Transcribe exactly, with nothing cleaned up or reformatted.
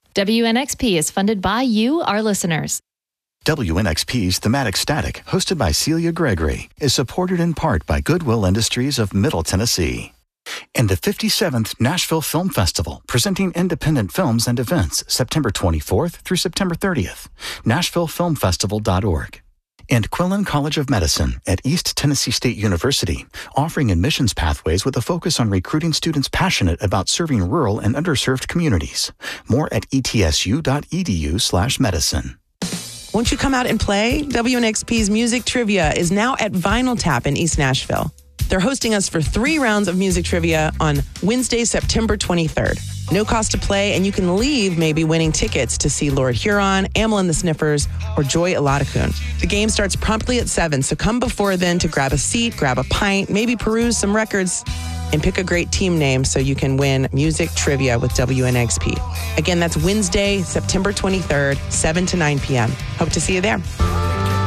W N X P is funded by you, our listeners. W N X P's Thematic Static, hosted by Celia Gregory, is supported in part by Goodwill Industries of Middle Tennessee. And the fifty-seventh Nashville Film Festival, presenting independent films and events September twenty-fourth through September thirtieth. Nashville Film Festival dot org. And Quillen College of Medicine at East Tennessee State University, offering admissions pathways with a focus on recruiting students passionate about serving rural and underserved communities. More at E T S U dot E D U slash medicine. Won't you come out and play? W N X P's Music Trivia is now at Vinyl Tap in East Nashville. They're hosting us for three rounds of music trivia on Wednesday, September twenty-third. No cost to play, and you can leave maybe winning tickets to see Lord Huron, Amyl and the Sniffers, or Joy Eladikun. The game starts promptly at seven, so come before then to grab a seat, grab a pint, maybe peruse some records, and pick a great team name so you can win music trivia with W N X P. Again, that's Wednesday, September twenty-third, seven to nine p.m. Hope to see you there.